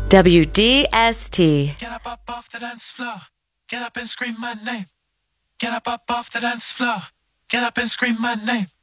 WDST. Get up off the dance floor. Get up and scream my name. Get up off the dance floor. Get up and scream my name.